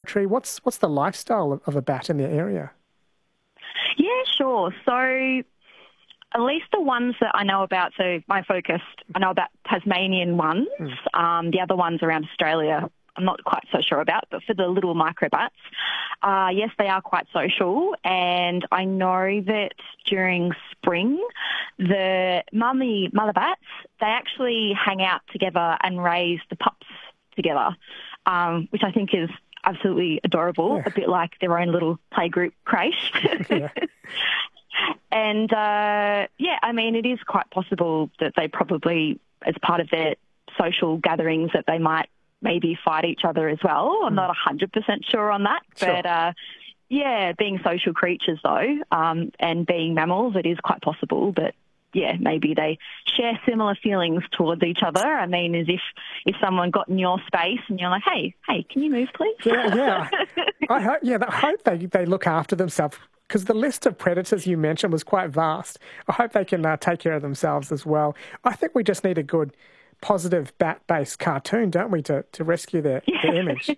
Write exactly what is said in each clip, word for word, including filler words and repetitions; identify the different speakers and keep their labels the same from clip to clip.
Speaker 1: territory? What's what's the lifestyle of, of a bat in the area?
Speaker 2: Yeah, sure. So at least the ones that I know about, so my focus, I know about Tasmanian ones. Mm. Um, the other ones around Australia, I'm not quite so sure about, but for the little microbats, uh, yes, they are quite social. And I know that during spring, the mummy mother bats, they actually hang out together and raise the pups together, um, which I think is absolutely adorable, yeah. A bit like their own little playgroup creche. Yeah. And, uh, yeah, I mean, it is quite possible that they probably, as part of their social gatherings, that they might maybe fight each other as well. I'm mm. not one hundred percent sure on that. Sure. But, uh, yeah, being social creatures, though, um, and being mammals, it is quite possible that, yeah, maybe they share similar feelings towards each other. I mean, as if, if someone got in your space and you're like, hey, hey, can you move, please?
Speaker 1: Yeah, yeah. I hope, yeah, I hope they, they look after themselves, because the list of predators you mentioned was quite vast. I hope they can uh, take care of themselves as well. I think we just need a good, positive bat-based cartoon, don't we, to, to rescue their, their image?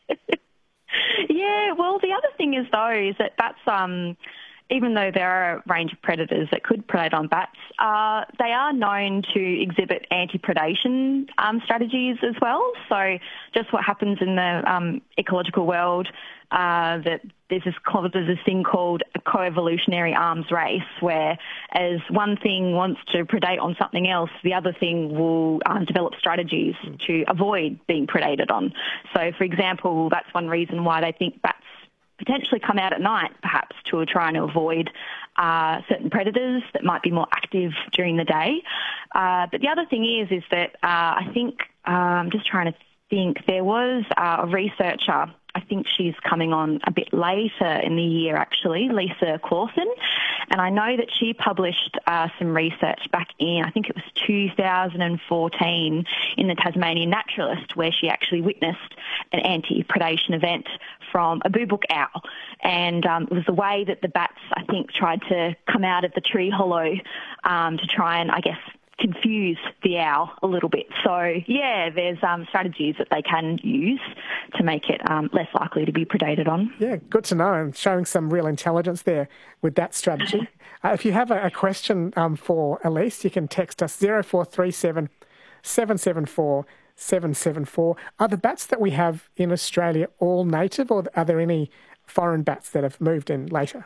Speaker 2: Yeah, well, the other thing is, though, is that bats, um, even though there are a range of predators that could predate on bats, uh, they are known to exhibit anti-predation um, strategies as well. So just what happens in the um, ecological world, uh, that there's this, there's this thing called a co-evolutionary arms race, where as one thing wants to predate on something else, the other thing will um, develop strategies to avoid being predated on. So, for example, that's one reason why they think bats potentially come out at night, perhaps, to try and avoid uh, certain predators that might be more active during the day. Uh, but the other thing is, is that uh, I think, uh, I'm just trying to think, there was uh, a researcher, I think she's coming on a bit later in the year, actually, Lisa Clausen, and I know that she published uh, some research back in, I think it was two thousand fourteen, in the Tasmanian Naturalist, where she actually witnessed an anti-predation event from a boobook owl. And um, it was the way that the bats, I think, tried to come out of the tree hollow um, to try and, I guess, confuse the owl a little bit. So, yeah, there's um, strategies that they can use to make it um, less likely to be predated on.
Speaker 1: Yeah, good to know, and showing some real intelligence there with that strategy. uh, if you have a, a question um, for Elise, you can text us zero four three seven, seven seven four, seven seven four. Are the bats that we have in Australia all native, or are there any foreign bats that have moved in later?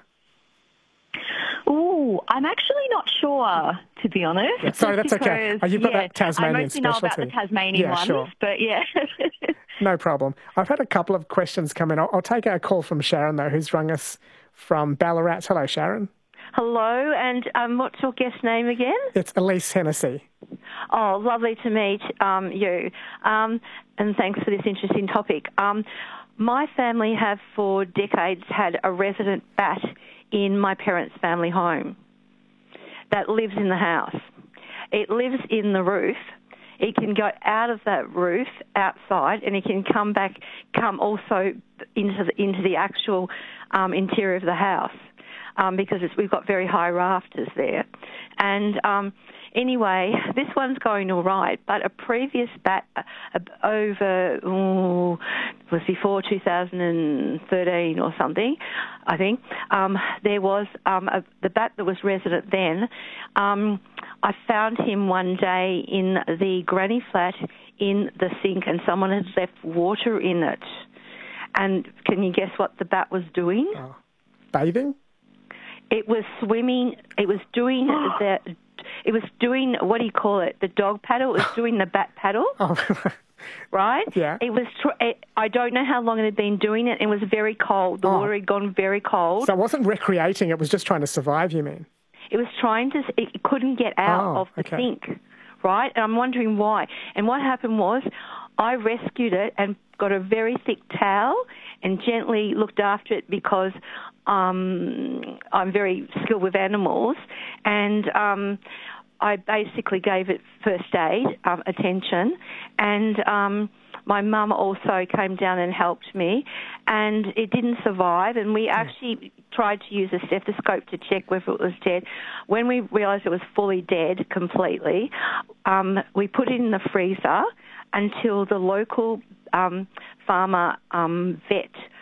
Speaker 2: Ooh, I'm actually not sure, to be honest.
Speaker 1: Yeah, sorry, that's
Speaker 2: because,
Speaker 1: okay. Oh, you've got
Speaker 2: yeah,
Speaker 1: that Tasmanian
Speaker 2: I mostly
Speaker 1: specialty.
Speaker 2: know about the Tasmanian
Speaker 1: yeah,
Speaker 2: ones,
Speaker 1: sure.
Speaker 2: but yeah.
Speaker 1: No problem. I've had a couple of questions come in. I'll, I'll take a call from Sharon, though, who's rung us from Ballarat. Hello, Sharon.
Speaker 3: Hello, and um, what's your guest name again?
Speaker 1: It's Elise Hennessy.
Speaker 3: Oh, lovely to meet um, you, um, and thanks for this interesting topic. Um, my family have for decades had a resident bat in my parents' family home that lives in the house. It lives in the roof. It can go out of that roof outside, and it can come back, come also into the, into the actual um, interior of the house, um, because it's, we've got very high rafters there. And um, anyway, this one's going all right, but a previous bat uh, over, oh, was before two thousand thirteen or something, I think, um, there was um, a, the bat that was resident then. Um, I found him one day in the granny flat in the sink, and someone had left water in it. And can you guess what the bat was doing?
Speaker 1: Oh. Bathing?
Speaker 3: It was swimming. It was doing the... It was doing, what do you call it, the dog paddle? It was doing the bat paddle,
Speaker 1: oh.
Speaker 3: right?
Speaker 1: Yeah.
Speaker 3: It was. Tr- it, I don't know how long it had been doing it. It was very cold. The
Speaker 1: oh.
Speaker 3: water had gone very cold.
Speaker 1: So it wasn't recreating, it was just trying to survive, you mean?
Speaker 3: It was trying to, it couldn't get out
Speaker 1: oh,
Speaker 3: of the
Speaker 1: okay.
Speaker 3: sink, right? And I'm wondering why. And what happened was I rescued it and got a very thick towel and gently looked after it because um, I'm very skilled with animals, and um, I basically gave it first aid um, attention, and um, my mum also came down and helped me, and it didn't survive, and we actually tried to use a stethoscope to check whether it was dead. When we realised it was fully dead completely, um, we put it in the freezer until the local um, farmer um, vet